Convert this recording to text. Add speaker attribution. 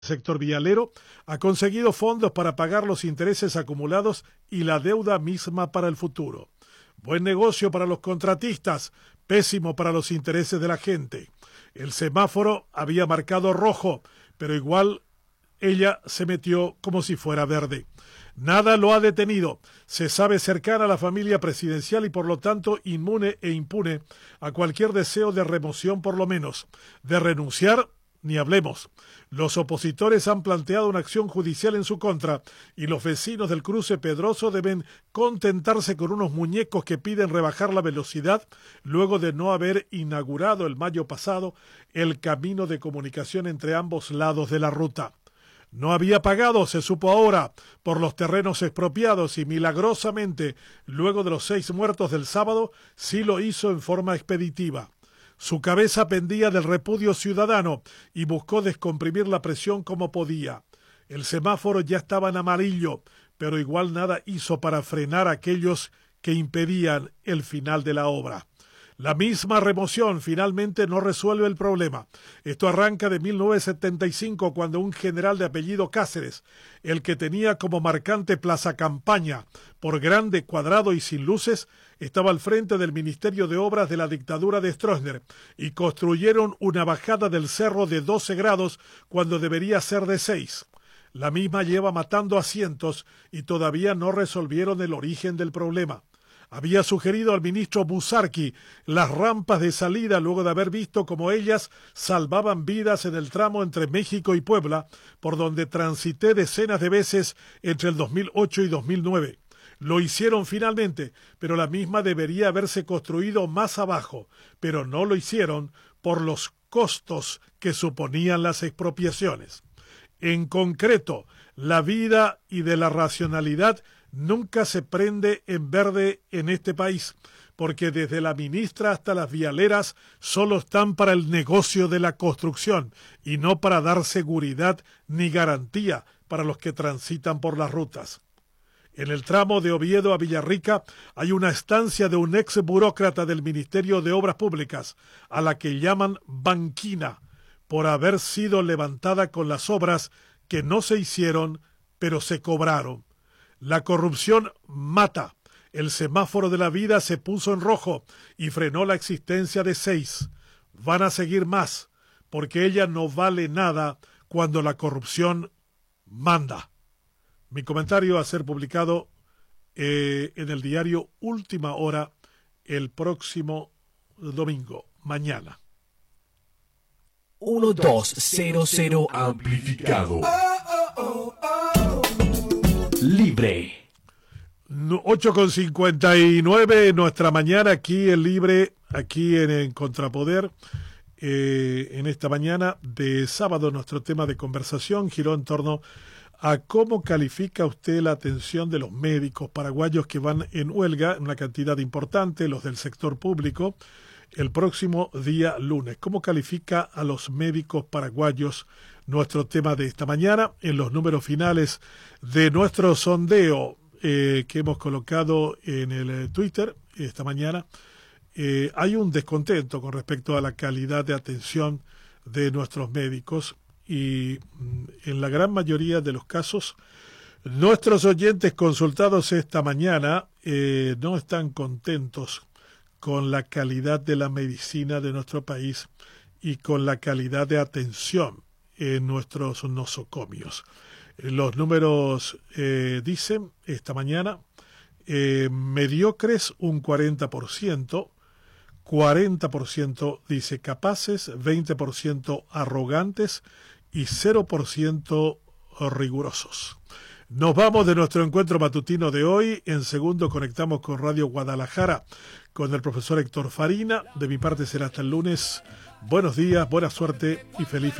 Speaker 1: sector vialero ha conseguido fondos para pagar los intereses acumulados y la deuda misma para el futuro. Buen negocio para los contratistas, pésimo para los intereses de la gente. El semáforo había marcado rojo, pero igual ella se metió como si fuera verde. Nada lo ha detenido. Se sabe cercana a la familia presidencial y por lo tanto inmune e impune a cualquier deseo de remoción por lo menos. De renunciar, ni hablemos. Los opositores han planteado una acción judicial en su contra y los vecinos del cruce Pedroso deben contentarse con unos muñecos que piden rebajar la velocidad luego de no haber inaugurado el mayo pasado el camino de comunicación entre ambos lados de la ruta. No había pagado, se supo ahora, por los terrenos expropiados y milagrosamente, luego de los 6 muertos del sábado, sí lo hizo en forma expeditiva. Su cabeza pendía del repudio ciudadano y buscó descomprimir la presión como podía. El semáforo ya estaba en amarillo, pero igual nada hizo para frenar a aquellos que impedían el final de la obra. La misma remoción finalmente no resuelve el problema. Esto arranca de 1975, cuando un general de apellido Cáceres, el que tenía como marcante Plaza Campaña, por grande, cuadrado y sin luces, estaba al frente del Ministerio de Obras de la dictadura de Stroessner y construyeron una bajada del cerro de 12 grados cuando debería ser de 6. La misma lleva matando a cientos y todavía no resolvieron el origen del problema. Había sugerido al ministro Busarqui las rampas de salida luego de haber visto cómo ellas salvaban vidas en el tramo entre México y Puebla, por donde transité decenas de veces entre el 2008 y 2009. Lo hicieron finalmente, pero la misma debería haberse construido más abajo, pero no lo hicieron por los costos que suponían las expropiaciones. En concreto, la vida y de la racionalidad nunca se prende en verde en este país, porque desde la ministra hasta las vialeras solo están para el negocio de la construcción y no para dar seguridad ni garantía para los que transitan por las rutas. En el tramo de Oviedo a Villarrica hay una estancia de un ex burócrata del Ministerio de Obras Públicas, a la que llaman banquina, por haber sido levantada con las obras que no se hicieron, pero se cobraron. La corrupción mata. El semáforo de la vida se puso en rojo y frenó la existencia de 6. Van a seguir más, porque ella no vale nada cuando la corrupción manda. Mi comentario a ser publicado en el diario Última Hora el próximo domingo, mañana.
Speaker 2: 1200 amplificado. Libre.
Speaker 1: 8:59 nuestra mañana aquí en Libre, aquí en Contrapoder. En esta mañana de sábado nuestro tema de conversación giró en torno a cómo califica usted la atención de los médicos paraguayos que van en huelga, en una cantidad importante, los del sector público, el próximo día lunes. ¿Cómo califica a los médicos paraguayos? Nuestro tema de esta mañana, en los números finales de nuestro sondeo que hemos colocado en el Twitter esta mañana, hay un descontento con respecto a la calidad de atención de nuestros médicos y en la gran mayoría de los casos nuestros oyentes consultados esta mañana no están contentos con la calidad de la medicina de nuestro país y con la calidad de atención en nuestros nosocomios. Los números dicen esta mañana, mediocres un 40%, 40% dice capaces, 20% arrogantes y 0% rigurosos. Nos vamos de nuestro encuentro matutino de hoy. En segundo conectamos con Radio Guadalajara con el profesor Héctor Farina. De mi parte será hasta el lunes. Buenos días, buena suerte y feliz